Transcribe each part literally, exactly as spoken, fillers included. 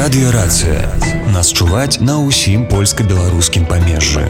Радыёрацыя. Нас чуваць на ўсім польска-беларускім памежжы.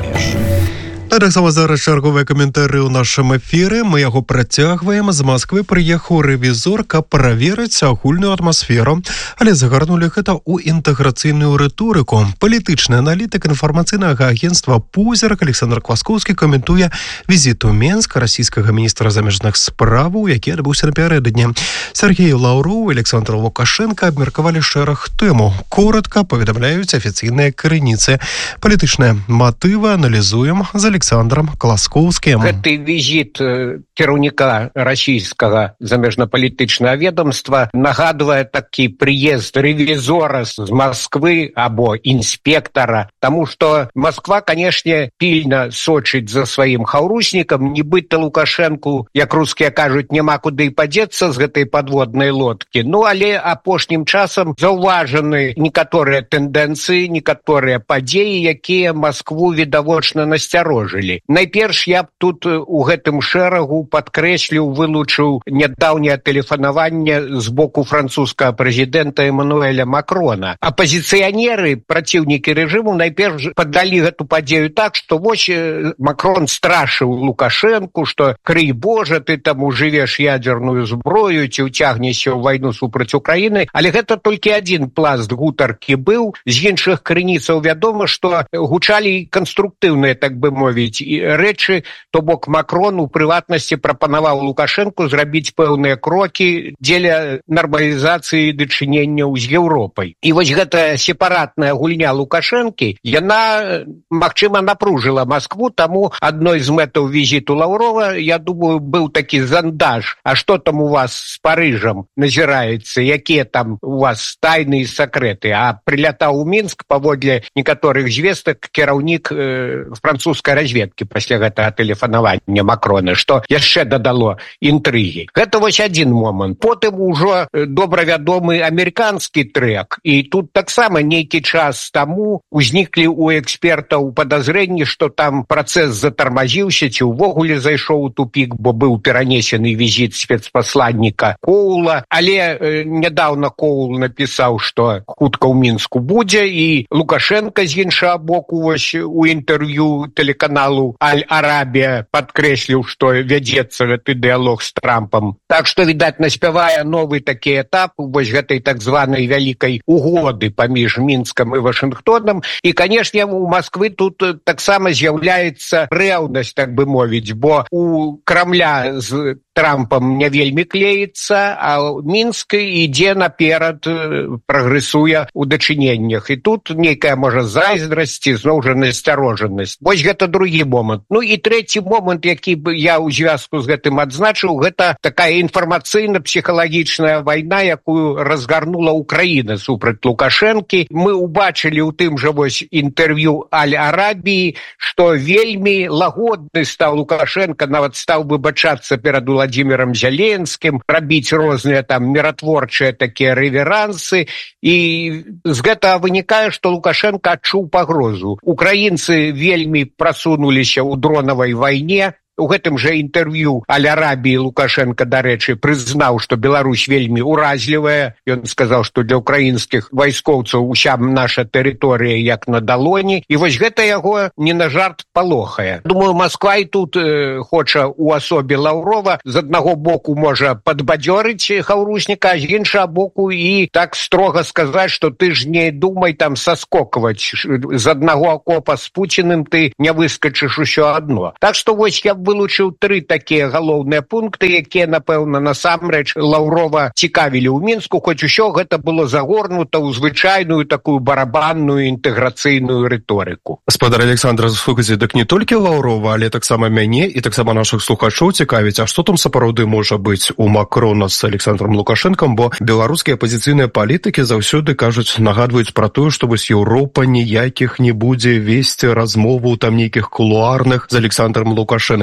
А таксама зараз чарговыя каментары ў нашым эфіры. Мы яго працягваем. З Москвы прыехаў рэвізор, каб праверыць агульную атмасферу, але загарнулі гэта ў інтэграцыйную рыторыку. Палітычны аналітык інфармацыйнага агенцтва «Пузырак» Александр Квасковскі каментуе візіт у Менск расійскага міністра замежных справаў, які адбыўся напярэдадні. Сергей Лаўроў і Александр Лукашенко абмеркавалі шэраг тэмаў. Коротка паведамляюць афіцыйныя крыніцы. Палітычныя матывы аналізуем з Александром Александром Класкоўскім. Гэты візіт кіраўніка расійскага замежна-палітычнага ведомства нагадвае такі прыезд рэвізора з Москвы або інспектара, таму што Москва, канешне, пільна сочыць за сваім хаўруснікам, нібыта Лукашэнку, як рускія кажуць, няма куды падзецца з гэтай падводнай лодкі. Ну, але апошнім часам заўважаны некаторыя тэндэнцыі, некаторыя падзеі, якія Москву відавочна насцярожылі. Найперш я б тут у гэтым шэрагу падкрэсліў, вылучыў нядаўняе тэлефанаванне з боку французскага прэзідэнта Эммануэля Макрона. Апазіцыянеры, праціўнікі рэжыму, найперш паддалі гэту падзею так, што вось Макрон страшыў Лукашэнку, што крый Божа, ты там ужывеш ядзерную зброю, ці ўцягнешся ў вайну супраць Украіны. Але гэта толькі адзін пласт гутаркі быў. З іншых крыніцаў вядома, што гучалі канструктыўныя, так бы мовіць, рэчы, то бок Макрон у прыватнасці прапанаваў Лукашэнку зрабіць пэўныя крокі дзеля нармалізацыі дачыненняў з Еўропай. І вось гэтая сепаратная гульня Лукашэнкі, яна, магчыма, напружыла Маскву, таму адной з мэтаў візіту Лаўрова, я думаю, быў такі зандаж. А што там у вас з Парыжам назіраецца, якія там у вас тайны і сакрэты? А прылятаў у Мінск паводле некаторых звестак кіраўнік э, французскай разведкі пасля гэтага тэлефанавання Макрона, што яшчэ дадало інтрыгі. Гэта вось адзін момант. Потым ужо добра вядомы амерыканскі трэк, і тут таксама нейкі час таму узніклі ў экспертаў падазрэнні, што там працэс затармазіўся, ці ўвогуле зайшоў у тупік, бо быў перанесены візіт спецпасланніка Коула, але э, нядаўна Коул напісаў, што хутка ў Мінску будзе, і Лукашенко з іншага боку вось у інтэрв'ю телеканалу Аль-Арабія падкрэсліў, што вядзецца гэты дыялог з Трампам. Так што, відаць, наспявае новы такі этап вось гэтай так званай вялікай угоды паміж Мінскам і Вашынгтонам. І, канешне, у Масквы тут таксама з'яўляецца рэўнасць, так бы мовіць, бо у Крамля з Трампам не вельмі клеіцца, а Мінск ідзе наперад, прагрэсуе ў дачыненнях. І тут нейкая, можа, зайздрасць, зноў жа насцярожанасць. Вось гэта другі момант. Ну і трэці момант, які бы я ў звязку з гэтым адзначыў, гэта такая інфармацыйна-псіхалагічная вайна, якую разгарнула Украіна супраць Лукашэнкі. Мы ўбачылі ў тым жа вось інтэрв'ю Аль-Арабіі, што вельмі лагодны стаў Лукашенко, нават стаў выбачацца перад Владимиром Зеленским, рабіць розныя там міратворчыя такія рэверансы, і з гэтага вынікае, што Лукашенко адчуў пагрозу. Украінцы вельмі прасунуліся ў дронавай вайне. У гэтым жа інтэрв'ю Аль-Арабіі Лукашенко, дарэчы, прызнаў, што Беларусь вельмі уразлівая. Ён сказаў, што для украінскіх вайскоўцаў уся наша тэрыторыя як на далоні. І вось гэта яго не на жарт палохае. Думаю, Масква і тут э, хоча у асобе Лаўрова з аднаго боку можа падбадзёрыць хаўрусніка, а з іншага боку і так строга сказаць, што ты ж не думай там саскокваць. З аднаго акопа з Пуціным ты не выскачыш усё адно. Так што вось я вылучыў тры такія галоўныя пункты, якія, напэўна, насамрэч Лаўрова цікавілі ў Мінску, хоць усё гэта было загорнута ў звычайную такую барабанную інтэграцыйную рыторыку. Гаспадар Александр, слухайце, дык не толькі Лаўрова, але таксама мяне і таксама нашых слухачоў цікавіць, а што там сапраўды можа быць у Макрона з Александром Лукашэнкам, бо беларускія апазіцыйныя палітыкі заўсёды кажуць, нагадваюць пра тое, што вось Еўропа ніякіх не будзе весці размову там нейкіх кулуарных з Александром Лукашэнкам.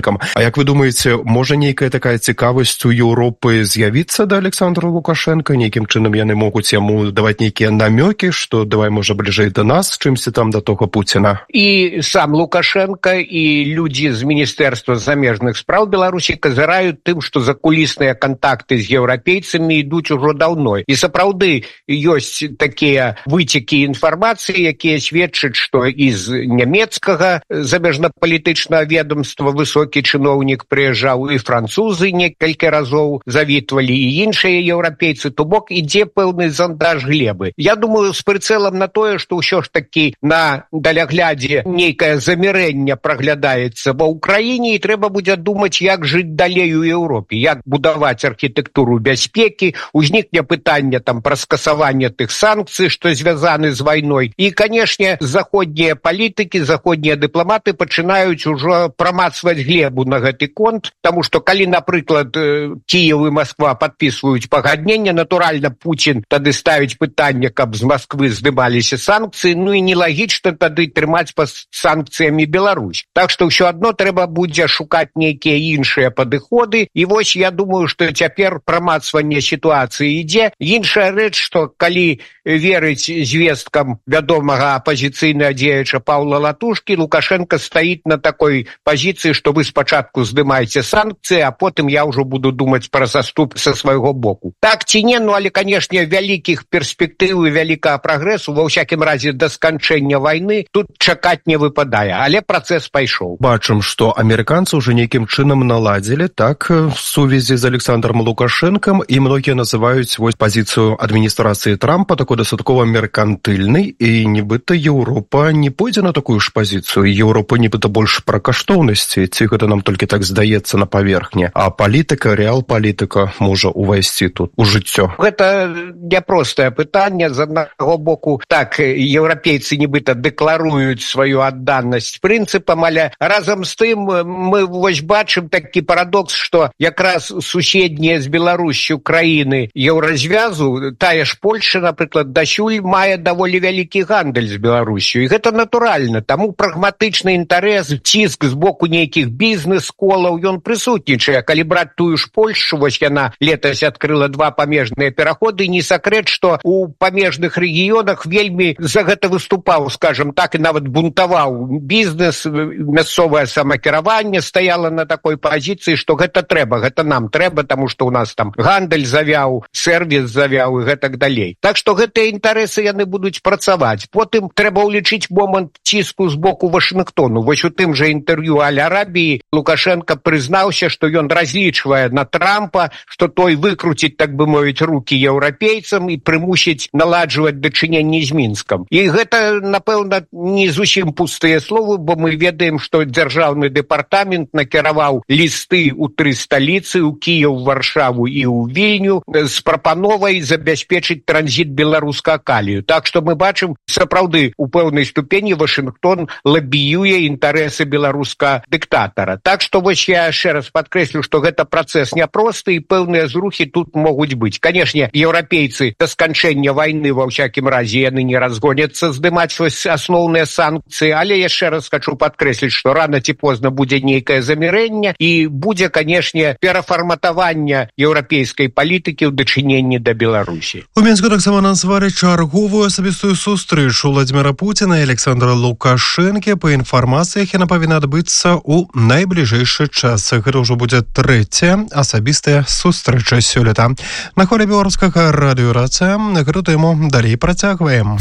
Лукашэнкам. А як вы думаеце, можа нейкая такая цікавасць у Еўропы з'явіцца да Александра Лукашенко? Нейкім чынам яны могуць яму даваць нейкія намёкі, што давай, можа, бліжэй да нас, чымсьці там да того Пуціна? І сам Лукашенко, і людзі з Міністэрства замежных спраў Беларусі казыраюць тым, што закулісныя кантакты з еўрапейцамі ідуць ужо даўно. І сапраўды ёсць такія выцекі інфармацыі, якія сведчаць, што з нямецкага замежнапалітычнага ведомства высокі чыноўнік прыязджаў, і французы некалькі разоў завітвалі, і іншыя еўрапейцы, то бок ідзе пэўны зондаж глебы. Я думаю, з прыцэлам на тое, што ўсё ж такі на даляглядзе нейкае замірэнне праглядаецца ва ўкраіне, і трэба будзе думаць, як жыць далей у Еўропе, як будаваць архітэктуру бяспекі, узнікне пытанне там пра скасаванне тых санкцый, што звязаны з вайной. І, канешне, заходнія палітыкі, заходнія дыпламаты пачынаюць ужо прамацваць глебу на гэты конт, таму што калі, напрыклад, Кіеў і Масква падпісваюць пагадненне, натуральна, Пуцін тады ставіць пытанне, каб з Масквы здымаліся санкцыі, ну і нелагічна тады трымаць па санкцыямі Беларусь. Так што ўсё адно трэба будзе шукаць нейкія іншыя падыходы, і вось я думаю, што цяпер прамацванне сітуацыі ідзе. Іншая рэч, што калі верыць звесткам вядомага апазіцыйнага дзеяча Паўла Латушкі, Лукашенко стаіць на такой пазіцыі, што вы спачатку здымаеце санкцыі, а потым я ўжо буду думаць пра заступ са свайго боку. Так ці не, ну але, канешне, вялікіх перспектыў і вялікага прагрэсу, ва ўсякім разе да сканчэння вайны, тут чакаць не выпадае, але працэс пайшоў. Бачым, што амерыканцы ўжо нейкім чынам наладзілі так сувязі з Александром Лукашэнкам, і многія называюць вось пазіцыю адміністрацыі Трампа такой дастаткова меркантыльнай, і нібыта Еўропа не пойдзе на такую ж пазіцыю. Еўропа нібыта больш пра каштоўнасці, ці гэта нам толькі так здаецца на паверхні, а палітыка, рэал-палітыка можа увайсці тут у жыццё. Гэта няпростае пытанне. З аднаго боку, так, еўрапейцы нібыта дэкларуюць сваю адданасць прынцыпам, але разам з тым мы вось бачым такі парадокс, што якраз суседнія з Беларусю краіны еўразвязу, тая ж Польша, напрыклад, дасюль мае даволі вялікі гандаль з Беларусю, і гэта натуральна. Таму прагматычны інтарэс, ціск з боку нейкіх бізнес-колаў, ён прысутнічае. Калі браць тую ж Польшу, вось яна летась адкрыла два памежныя пераходы, не сакрэт, што у памежных рэгіёнах вельмі за гэта выступаў, скажем так, і нават бунтаваў бізнес, мясцовае самакіраванне стаяла на такой пазіцыі, што гэта трэба, гэта нам трэба, таму што у нас там гандаль завяў, сервіс завяў і гэтак далей. Так што гэтыя інтарэсы яны будуць працаваць. Потым трэба ўлічыць момант ціску з боку Вашынгтону. Вось у тым жа інтэрв'ю Аль-Арабіі Лукашенко прызнаўся, што ён разлічвае на Трампа, што той выкруціць, так бы мовіць, рукі еўрапейцам і прымусіць наладжваць дачыненні з Мінскам. І гэта, напэўна, не зусім пустыя словы, бо мы ведаем, што дзяржаўны дэпартамент накіраваў лісты ў тры сталіцы, у Кіеў, Варшаву і ў Вільню, з прапановай забяспечыць транзіт беларускага калію. Так што мы бачым, сапраўды, у пэўнай ступені Вашынгтон лабіюе інтарэсы беларускага дыктатара. Так што вось я яшчэ раз падкрэслю, што гэта працэс няпросты, і пэўныя зрухі тут могуць быць. Канешне, еўрапейцы да сканчэння вайны ва ўсякім разе яны не разгоняцца здымаць асноўныя санкцыі, але яшчэ раз хочу падкрэсліць, што рана ці позна будзе нейкае замірэнне і будзе, канешне, перафарматаванне еўрапейскай палітыкі ў дачыненні да Беларусі. У Мінску таксама назвалі чарговую асабістую сустрэчу Владзіміра Пуціна і Александра Лукашэнкі. Па інфармацыях яна павінна адбыцца ў найбліжэйшы час. Гэта ўжо будзе трэцяя асабістая сустрэча сёлета. На хвалі беларускага радыё Рацыя гэту тэму далей працягваем.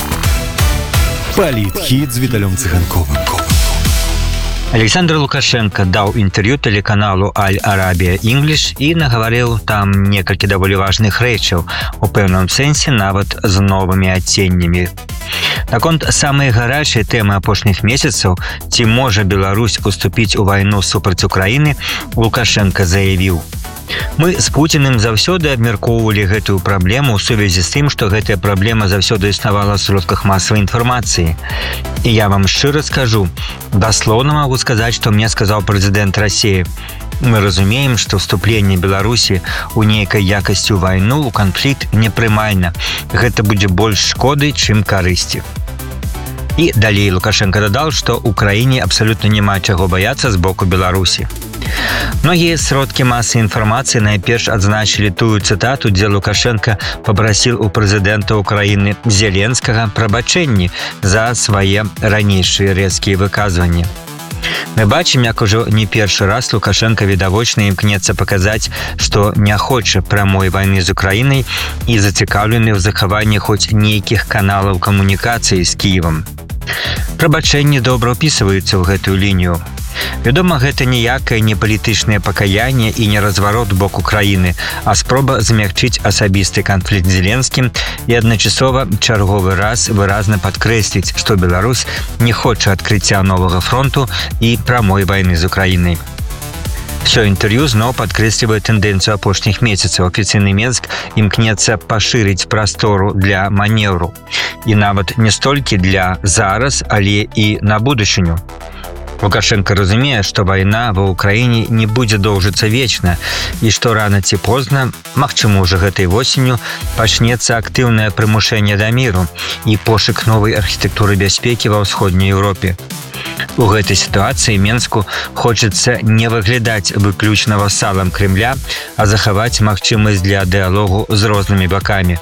Палітхіт з Віталём Цыганковым. Александр Лукашенко даў інтэрв'ю тэлеканалу Аль-Арабія Інгліш і нагаварыў там некалькі даволі важных рэчаў, у пэўным сэнсе нават з новымі адценнямі. Наконт самай гарачай тэмы апошніх месяцаў, ці можа Беларусь уступіць у вайну супраць Украіны, Лукашенко заявіў: «Мы з Пуціным заўсёды абмяркоўвалі гэтую праблему ў сувязі з тым, што гэтая праблема заўсёды існавала ў сродках масавай інфармацыі. І я вам шчыра скажу, даслоўна магу сказаць, што мне сказаў прэзідэнт Расіі. Мы разумеем, што вступленне Беларусі ў нейкай якасці ў вайну, у канфлікт непрымальна. Гэта будзе больш шкоды, чым карысці». І далей Лукашенко дадал, што Украіне абсалютна няма чаго баяцца з боку Беларусі. Многія сродкі масы інфармацыі найперш адзначылі тую цытату, дзе Лукашенко папрасіл у прэзідэнта Украіны Зеленскага прабачэнні за свае ранейшыя рэзкія выказванні. Мы бачым, як ужо не першы раз Лукашенко відавочна імкнецца паказаць, што не хоча прамой вайны з Украінай і зацікаўлены ў захаванні хоць нейкіх каналаў камунікацыі з Кіевам. Прабачэнні добра ўпісваюцца ў гэтую лінію. Вядома, гэта ніякае не палітычнае пакаянне і не разварот бок Украіны, а спроба змякчыць асабісты канфлікт з Зеленскім і адначасова чарговы раз выразна падкрэсліць, што Беларусь не хоча адкрыцця новага фронту і прамой вайны з Украінай. Всё інтэрв'ю зноў падкрэслівае тэндэнцыю апошніх месяцаў. Афіцыйны Менск імкнецца пашырыць прастору для манеўру. І нават не столькі для зараз, але і на будучыню. Лукашенко разумее, што вайна ва Ўкраіне не будзе доўжыцца вечна і што рана ці позна, магчыма ўжо гэтай восенню, пачнецца актыўнае прымушэнне да міру і пошук новай архітэктуры бяспекі ва ўсходняй Еўропе. У гэтай сітуацыі Менску хочацца не выглядаць выключна васалам Крэмля, а захаваць магчымасць для дыялогу з рознымі бакамі.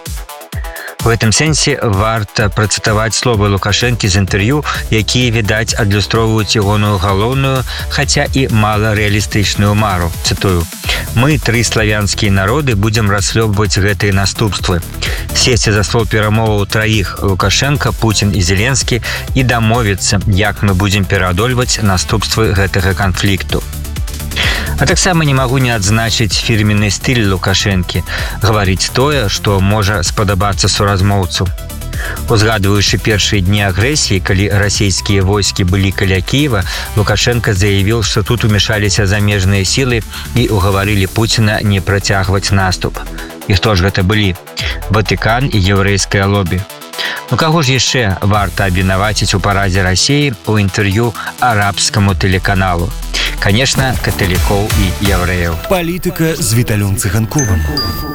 У гэтым сэнсе варта працытаваць словы Лукашэнкі з інтэрв'ю, якія, відаць, адлюстроўваюць ягоную галоўную, хаця і маларэалістычную мару. Цытую: «Мы, тры славянскія народы, будзем расследовать гэтыя наступствы. Сесці за стол перамоваў траіх – Лукашенко, Путін і Зеленскі – і дамовіцца, як мы будзем пераадольваць наступствы гэтага канфлікту». А таксама не магу не адзначыць фірменны стыль Лукашэнкі – гаварыць тое, што можа спадабацца суразмоўцу. Узгадваючы першыя дні агрэсіі, калі расійскія войскі былі каля Кіева, Лукашенко заявіў, што тут умешаліся замежныя сілы і угаварылі Пуціна не працягваць наступ. І хто ж гэта былі? Ватыкан і еўрэйскае лобі. Ну каго ж яшчэ варта абвінаваціць у паразе Расіі ў інтэрв'ю арабскаму тэлеканалу? Конечно, каталікоў і яўрэяў. Палітыка з Віталём Цыганковым.